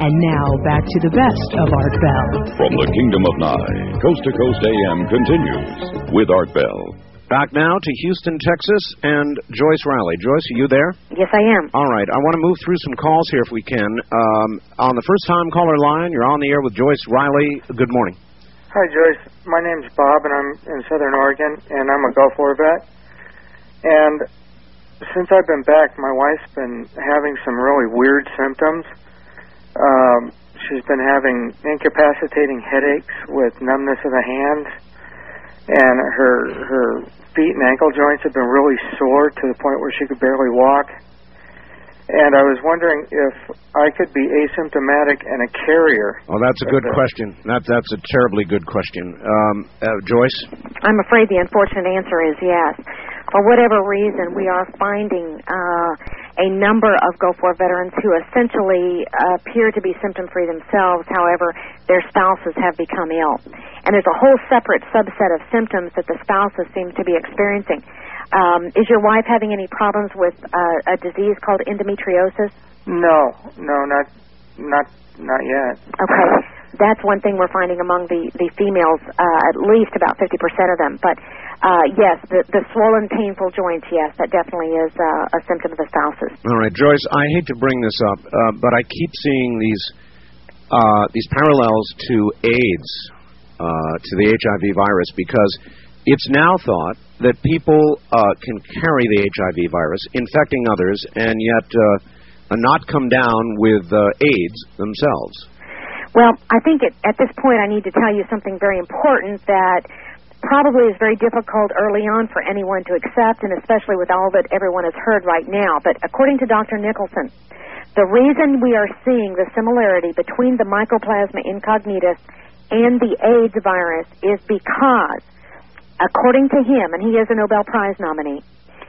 And now, back to the best of Art Bell. From the Kingdom of Nye, Coast to Coast AM continues with Art Bell. Back now to Houston, Texas, and Joyce Riley. Joyce, are you there? Yes, I am. All right. I want to move through some calls here if we can. On the first-time caller line, you're on the air with Joyce Riley. Good morning. Hi, Joyce. My name's Bob, and I'm in Southern Oregon, and I'm a Gulf War vet. And since I've been back, my wife's been having some really weird symptoms. She's been having incapacitating headaches with numbness of the hands, and her feet and ankle joints have been really sore to the point where she could barely walk. And I was wondering if I could be asymptomatic and a carrier. Oh, that's a good question. That's a terribly good question. Joyce? I'm afraid the unfortunate answer is yes. For whatever reason, we are finding a number of Gulf War veterans who essentially appear to be symptom-free themselves. However, their spouses have become ill. And there's a whole separate subset of symptoms that the spouses seem to be experiencing. Is your wife having any problems with a disease called endometriosis? No, not yet. Okay. That's one thing we're finding among the females, at least about 50% of them. But, yes, the swollen, painful joints, yes, that definitely is a symptom of the spouses. All right, Joyce, I hate to bring this up, but I keep seeing these parallels to AIDS, to the HIV virus, because it's now thought that people can carry the HIV virus, infecting others, and yet not come down with AIDS themselves. Well, I think at this point I need to tell you something very important that probably is very difficult early on for anyone to accept, and especially with all that everyone has heard right now. But according to Dr. Nicholson, the reason we are seeing the similarity between the Mycoplasma incognitus and the AIDS virus is because, according to him, and he is a Nobel Prize nominee,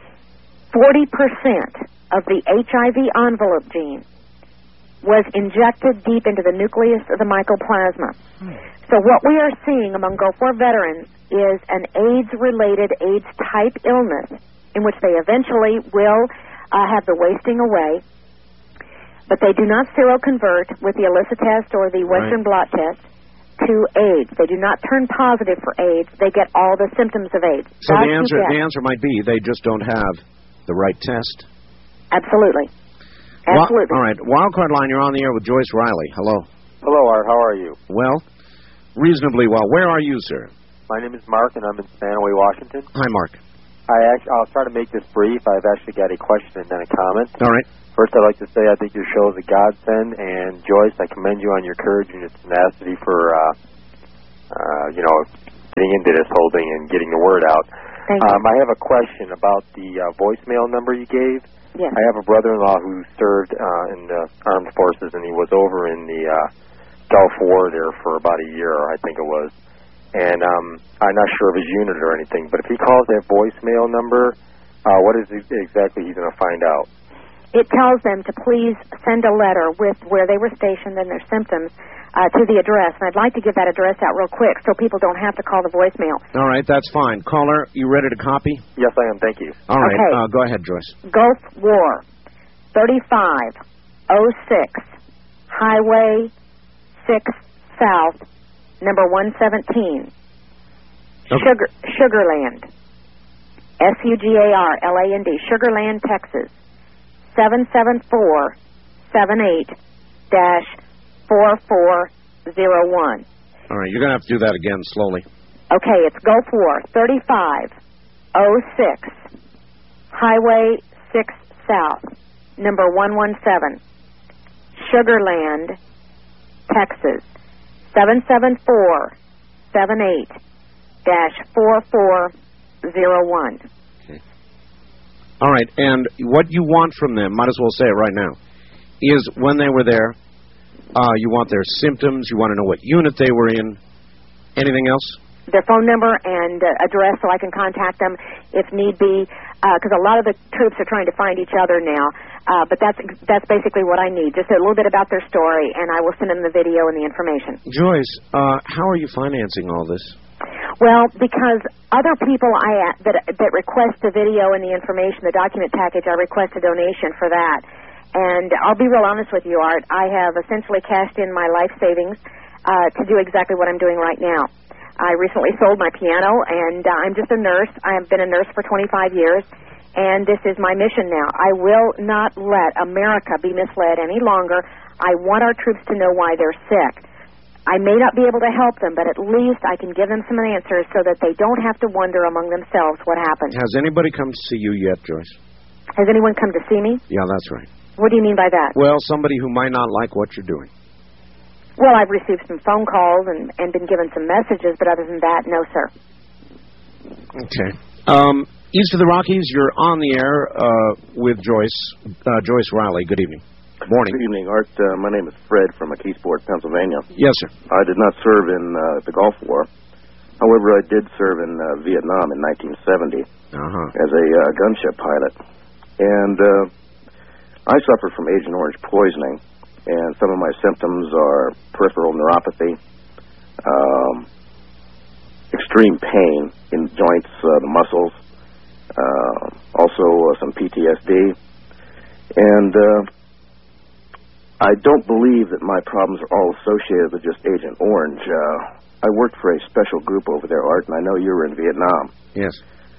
40% of the HIV envelope gene was injected deep into the nucleus of the mycoplasma. So what we are seeing among Gulf War veterans is an AIDS-related AIDS-type illness in which they eventually will have the wasting away, but they do not seroconvert with the ELISA test or the Western blot test to AIDS. They do not turn positive for AIDS. They get all the symptoms of AIDS. So the answer might be they just don't have the right test. Absolutely. Absolutely. All right. Wildcard line, you're on the air with Joyce Riley. Hello. Hello, Art. How are you? Well, reasonably well. Where are you, sir? My name is Mark, and I'm in Spanaway, Washington. Hi, Mark. I'll try to make this brief. I've actually got a question and then a comment. All right. First, I'd like to say I think your show is a godsend, and Joyce, I commend you on your courage and your tenacity for, getting into this whole thing and getting the word out. Thank you. I have a question about the voicemail number you gave. Yes. I have a brother-in-law who served in the armed forces, and he was over in the Gulf War there for about a year, I think it was. And I'm not sure of his unit or anything, but if he calls that voicemail number, what is exactly he's going to find out? It tells them to please send a letter with where they were stationed and their symptoms to the address. And I'd like to give that address out real quick so people don't have to call the voicemail. All right, that's fine. Caller, you ready to copy? Yes, I am. Thank you. All right, okay. Go ahead, Joyce. Gulf War, 3506, Highway 6 South, number 117, Okay. Sugarland, Sugarland, Sugarland, Texas, 774-78-4401. All right, you're going to have to do that again slowly. Okay, it's Gulf War, 3506, Highway 6 South, number 117, Sugarland, Texas, 774-78-4401. Okay. All right, and what you want from them, might as well say it right now, is when they were there, you want their symptoms, you want to know what unit they were in, anything else? Their phone number and address so I can contact them if need be, because a lot of the troops are trying to find each other now. But that's basically what I need, just a little bit about their story, and I will send them the video and the information. Joyce, how are you financing all this? Well, because other people that request the video and the information, the document package, I request a donation for that. And I'll be real honest with you, Art. I have essentially cashed in my life savings to do exactly what I'm doing right now. I recently sold my piano, and I'm just a nurse. I have been a nurse for 25 years, and this is my mission now. I will not let America be misled any longer. I want our troops to know why they're sick. I may not be able to help them, but at least I can give them some answers so that they don't have to wonder among themselves what happened. Has anybody come to see you yet, Joyce? Has anyone come to see me? Yeah, that's right. What do you mean by that? Well, somebody who might not like what you're doing. Well, I've received some phone calls and been given some messages, but other than that, no, sir. Okay. East of the Rockies, you're on the air with Joyce Riley. Good evening. Morning. Good evening, Art. My name is Fred from McKeesport, Pennsylvania. Yes, sir. I did not serve in the Gulf War. However, I did serve in Vietnam in 1970 as a gunship pilot. And I suffered from Agent Orange poisoning. And some of my symptoms are peripheral neuropathy, extreme pain in joints, the muscles, also some PTSD. And I don't believe that my problems are all associated with just Agent Orange. I worked for a special group over there, Art, and I know you were in Vietnam. Yes.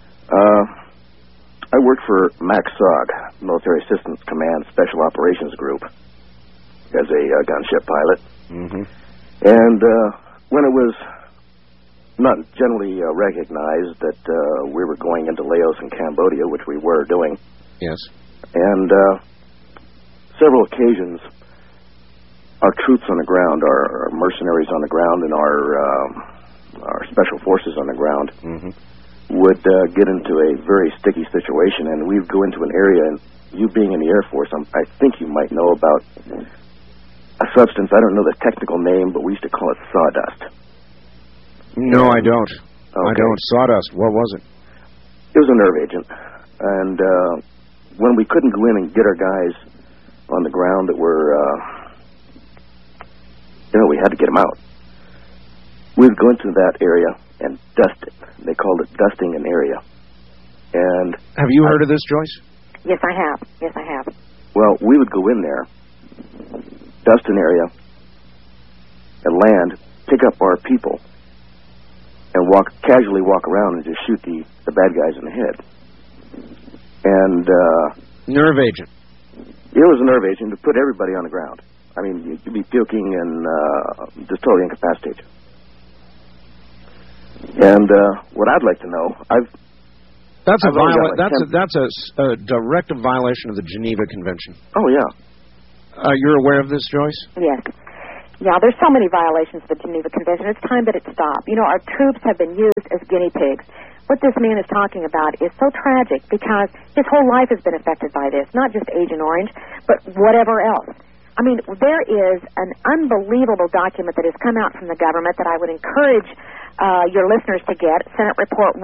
I worked for MACSOG, Military Assistance Command Special Operations Group, as a gunship pilot. Mm-hmm. And when it was not generally recognized that we were going into Laos and Cambodia, which we were doing. Yes. And several occasions, our troops on the ground, our mercenaries on the ground, and our special forces on the ground would get into a very sticky situation, and we'd go into an area, and you being in the Air Force, I think you might know about a substance, I don't know the technical name, but we used to call it sawdust. No, I don't. Okay. I don't. Sawdust, what was it? It was a nerve agent. And when we couldn't go in and get our guys on the ground that were, we had to get them out, we'd go into that area and dust it. They called it dusting an area. And have you heard of this, Joyce? Yes, I have. Yes, I have. Well, we would go in there, dust an area, and land, pick up our people, and casually walk around and just shoot the bad guys in the head. And nerve agent. It was a nerve agent to put everybody on the ground. I mean, you'd be puking and just totally incapacitate you. And what I'd like to know, that's a direct violation of the Geneva Convention. Oh yeah. You're aware of this, Joyce? Yes. Yeah, there's so many violations of the Geneva Convention. It's time that it stop. You know, our troops have been used as guinea pigs. What this man is talking about is so tragic because his whole life has been affected by this, not just Agent Orange, but whatever else. I mean, there is an unbelievable document that has come out from the government that I would encourage your listeners to get, Senate Report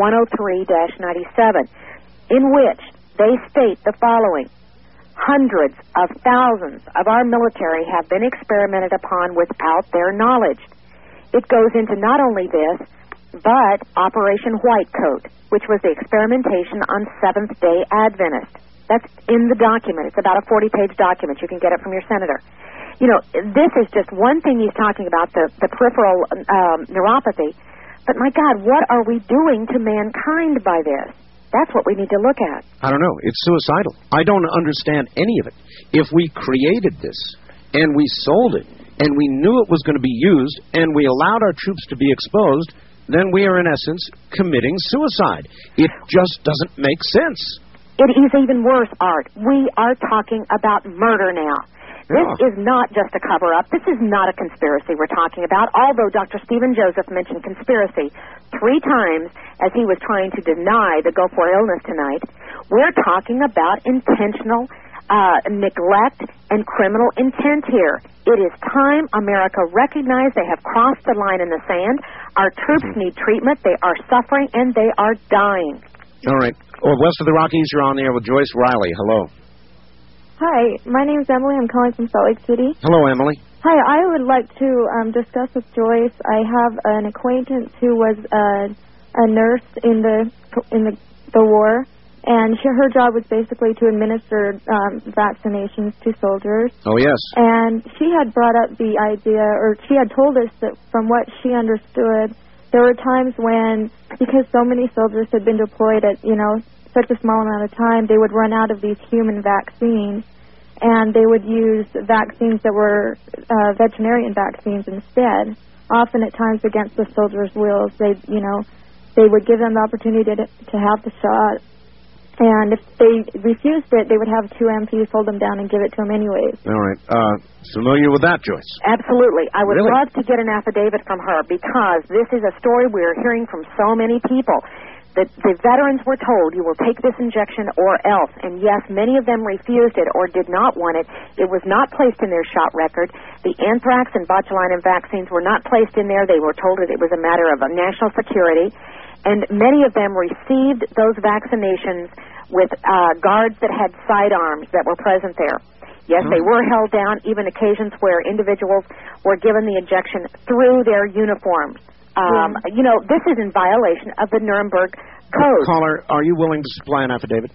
103-97, in which they state the following. Hundreds of thousands of our military have been experimented upon without their knowledge. It goes into not only this, but Operation White Coat, which was the experimentation on Seventh-day Adventists. That's in the document. It's about a 40-page document. You can get it from your senator. You know, this is just one thing he's talking about, the peripheral neuropathy. But, my God, what are we doing to mankind by this? That's what we need to look at. I don't know. It's suicidal. I don't understand any of it. If we created this, and we sold it, and we knew it was going to be used, and we allowed our troops to be exposed, then we are, in essence, committing suicide. It just doesn't make sense. It is even worse, Art. We are talking about murder now. This is not just a cover-up. This is not a conspiracy we're talking about, although Dr. Stephen Joseph mentioned conspiracy 3 times as he was trying to deny the Gulf War illness tonight. We're talking about intentional neglect and criminal intent here. It is time America recognized they have crossed the line in the sand. Our troops need treatment. They are suffering, and they are dying. All right. Well, west of the Rockies, you're on the air with Joyce Riley. Hello. Hi, my name's Emily. I'm calling from Salt Lake City. Hello, Emily. Hi, I would like to discuss with Joyce. I have an acquaintance who was a nurse in the war, And her job was basically to administer vaccinations to soldiers. Oh, yes. And she had brought up the idea, or she had told us that from what she understood, there were times when, because so many soldiers had been deployed at, such a small amount of time, they would run out of these human vaccines, and they would use vaccines that were veterinarian vaccines instead. Often at times against the soldiers' wills, they would give them the opportunity to have the shot. And if they refused it, they would have 2 MPs hold them down and give it to them anyways. All right. Familiar with that, Joyce? Absolutely. I would Really? love to get an affidavit from her, because this is a story we're hearing from so many people. The veterans were told, you will take this injection or else. And yes, many of them refused it or did not want it. It was not placed in their shot record. The anthrax and botulinum vaccines were not placed in there. They were told that it was a matter of national security. And many of them received those vaccinations with guards that had sidearms that were present there. Yes, they were held down, even occasions where individuals were given the injection through their uniforms. This is in violation of the Nuremberg Code. Caller, are you willing to supply an affidavit?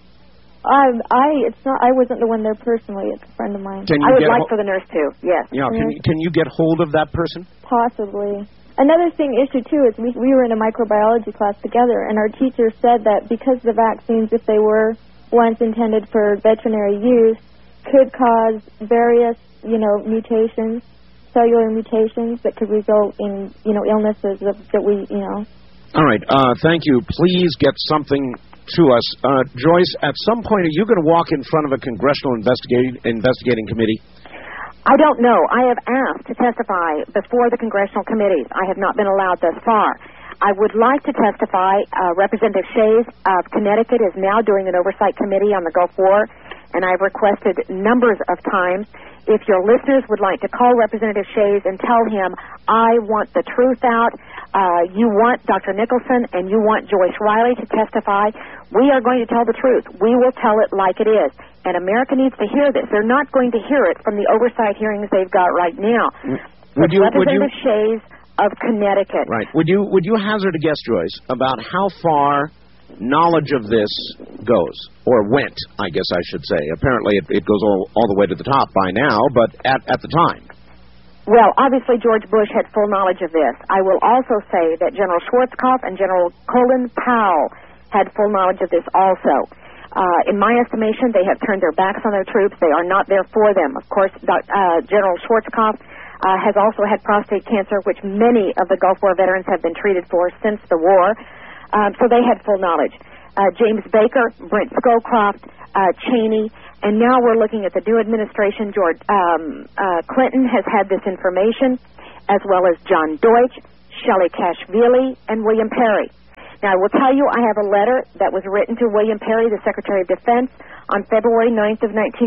I wasn't the one there personally. It's a friend of mine. I would like for the nurse to, yes. Yeah, can you get hold of that person? Possibly. Another issue, too, is we were in a microbiology class together, and our teacher said that because the vaccines, if they were once intended for veterinary use, could cause various, mutations, cellular mutations that could result in, illnesses that we. All right. Thank you. Please get something to us. Joyce, at some point, are you going to walk in front of a congressional investigating committee? I don't know. I have asked to testify before the congressional committees. I have not been allowed thus far. I would like to testify. Representative Shays of Connecticut is now doing an oversight committee on the Gulf War, and I've requested numbers of times. If your listeners would like to call Representative Shays and tell him, I want the truth out, you want Dr. Nicholson and you want Joyce Riley to testify, we are going to tell the truth. We will tell it like it is. And America needs to hear this. They're not going to hear it from the oversight hearings they've got right now. Representative Shays of Connecticut. Right. Would you hazard a guess, Joyce, about how far knowledge of this goes, or went, I guess I should say? Apparently it goes all the way to the top by now, but at the time. Well, obviously George Bush had full knowledge of this. I will also say that General Schwarzkopf and General Colin Powell had full knowledge of this also. In my estimation, they have turned their backs on their troops. They are not there for them. Of course, General Schwarzkopf has also had prostate cancer, which many of the Gulf War veterans have been treated for since the war. So they had full knowledge. James Baker, Brent Scowcroft, Cheney, and now we're looking at the new administration. Clinton has had this information, as well as John Deutsch, Shelley Kashvili, and William Perry. Now, I will tell you, I have a letter that was written to William Perry, the Secretary of Defense, on February 9th of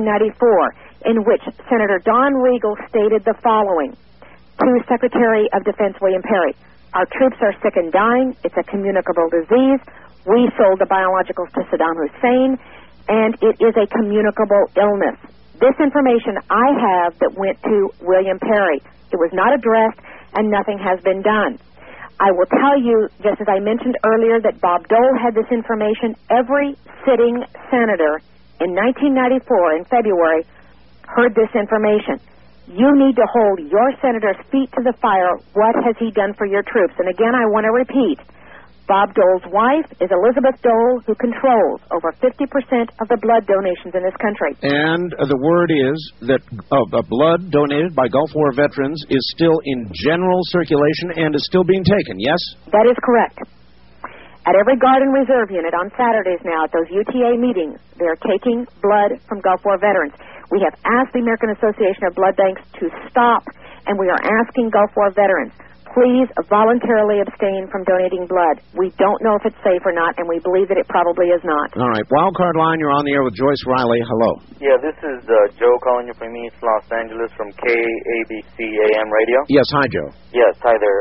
1994, in which Senator Don Regal stated the following to Secretary of Defense William Perry: our troops are sick and dying. It's a communicable disease. We sold the biologicals to Saddam Hussein, and it is a communicable illness. This information I have that went to William Perry. It was not addressed, and nothing has been done. I will tell you, just as I mentioned earlier, that Bob Dole had this information. Every sitting senator in 1994, in February, heard this information. You need to hold your senator's feet to the fire. What has he done for your troops? And again, I want to repeat, Bob Dole's wife is Elizabeth Dole, who controls over 50% of the blood donations in this country. And the word is that blood donated by Gulf War veterans is still in general circulation and is still being taken, yes? That is correct. At every Guard and Reserve unit on Saturdays now, at those UTA meetings, they're taking blood from Gulf War veterans. We have asked the American Association of Blood Banks to stop, and we are asking Gulf War veterans, please voluntarily abstain from donating blood. We don't know if it's safe or not, and we believe that it probably is not. All right. Wildcard line, you're on the air with Joyce Riley. Hello. Yeah, this is Joe calling you from East Los Angeles from KABC AM radio. Yes, hi, Joe. Yes, hi there.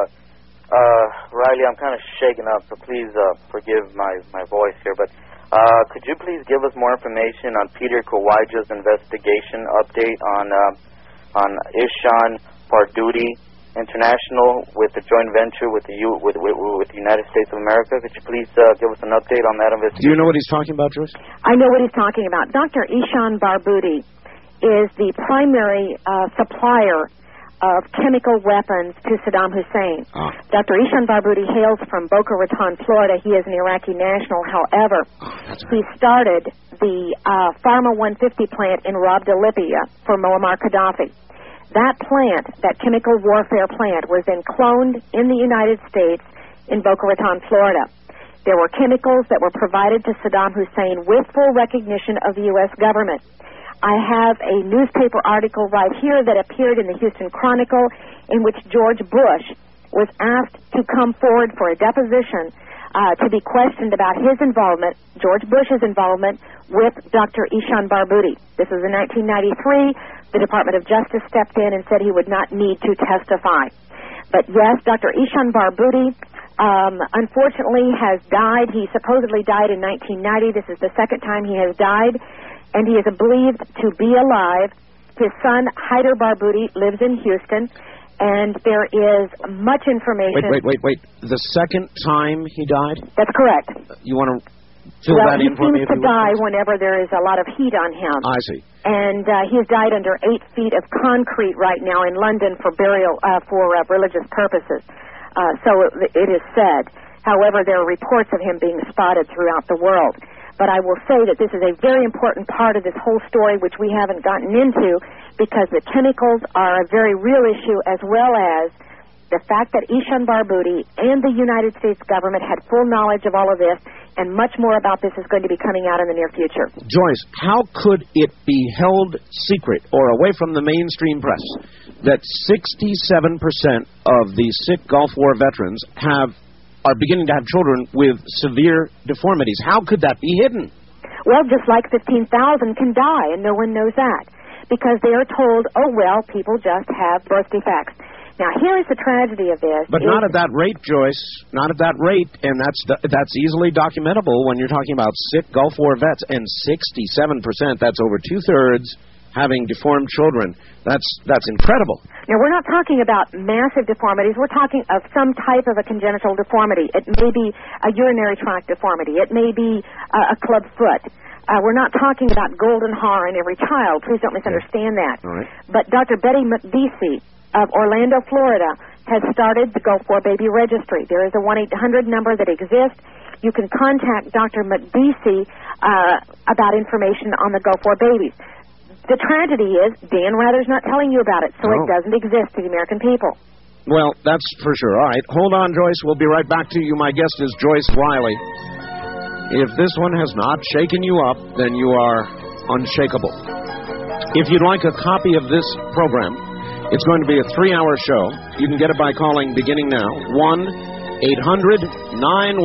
Riley, I'm kind of shaken up, so please forgive my voice here, but could you please give us more information on Peter Kawaja's investigation update on Ishan Pardudi International with the joint venture with the United States of America. Could you please give us an update on that investigation? Do you know what he's talking about, Joyce? I know what he's talking about. Dr. Ishan Barghouti is the primary supplier of chemical weapons to Saddam Hussein. Dr. Ishan Barghouti hails from Boca Raton, Florida. He is an Iraqi national. However, he started the Pharma 150 plant in Rabda, Libya for Muammar Gaddafi. That plant, that chemical warfare plant, was then cloned in the United States in Boca Raton, Florida. There were chemicals that were provided to Saddam Hussein with full recognition of the U.S. government. I have a newspaper article right here that appeared in the Houston Chronicle in which George Bush was asked to come forward for a deposition to be questioned about his involvement, George Bush's involvement, with Dr. Ishan Barghouti. This was in 1993. The Department of Justice stepped in and said he would not need to testify. But yes, Dr. Ishan Barghouti unfortunately has died. He supposedly died in 1990. This is the second time he has died, and he is believed to be alive. His son, Haider Barghouti, lives in Houston, and there is much information. Wait. The second time he died? That's correct. You want to fill that in for me? He seems to die whenever there is a lot of heat on him. I see. And he has died under 8 feet of concrete right now in London for burial, for religious purposes. So it is said. However, there are reports of him being spotted throughout the world. But I will say that this is a very important part of this whole story, which we haven't gotten into, because the chemicals are a very real issue, as well as the fact that Ishan Barghouti and the United States government had full knowledge of all of this, and much more about this is going to be coming out in the near future. Joyce, how could it be held secret or away from the mainstream press that 67% of the sick Gulf War veterans are beginning to have children with severe deformities? How could that be hidden? Well, just like 15,000 can die, and no one knows that, because they are told, oh, well, people just have birth defects. Now, here is the tragedy of this. But not at that rate, Joyce. Not at that rate, and that's easily documentable when you're talking about sick Gulf War vets, and 67%, that's over two-thirds, having deformed children. That's incredible. Now, we're not talking about massive deformities. We're talking of some type of a congenital deformity. It may be a urinary tract deformity. It may be a club foot. We're not talking about golden hair in every child. Please don't misunderstand that. All right. But Dr. Betty McDesey of Orlando, Florida, has started the Gulf War Baby Registry. There is a 1-800 number that exists. You can contact Dr. McDesey about information on the Gulf War babies. The tragedy is Dan Rather's not telling you about it, so it doesn't exist to the American people. Well, that's for sure. All right. Hold on, Joyce. We'll be right back to you. My guest is Joyce Riley. If this one has not shaken you up, then you are unshakable. If you'd like a copy of this program, it's going to be a 3-hour show. You can get it by calling, beginning now, 1-800-9